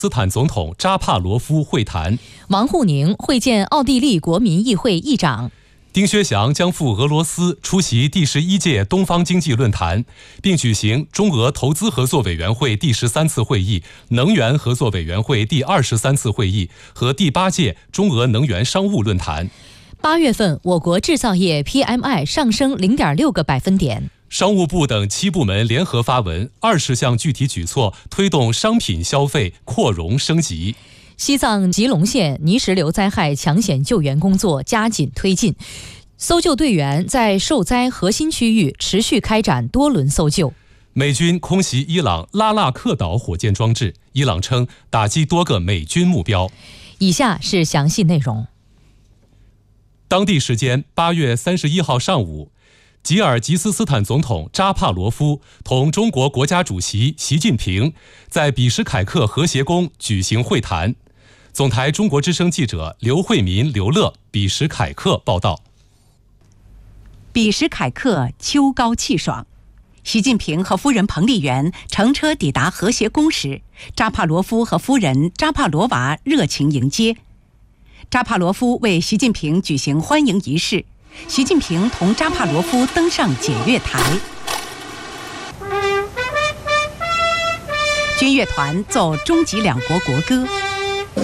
斯坦总统扎帕罗夫会谈。 王沪宁会见奥地利国民议会议长。 丁薛祥将赴俄罗斯出席第11届东方经济论坛，并举行中俄投资合作委员会第13次会议、能源合作委员会第23次会议和第8届中俄能源商务论坛。 8月份，我国制造业 PMI 上升0.6个百分点。 商务部等7部门联合发文，20项具体举措推动商品消费扩容升级。 西藏吉隆县泥石流灾害抢险救援工作加紧推进，搜救队员在受灾核心区域持续开展多轮搜救。 美军空袭伊朗拉纳克岛火箭装置，伊朗称打击多个美军目标。 以下是详细内容。 当地时间8月31号上午，吉尔吉斯斯坦总统扎帕罗夫同中国国家主席习近平在比什凯克和谐宫举行会谈。总台中国之声记者刘慧民、刘乐比什凯克报道。 比什凯克秋高气爽，习近平和夫人彭丽媛乘车抵达和谐宫时，扎帕罗夫和夫人扎帕罗娃热情迎接。扎帕罗夫为习近平举行欢迎仪式，习近平同扎帕罗夫登上检阅台。军乐团奏中吉两国国歌，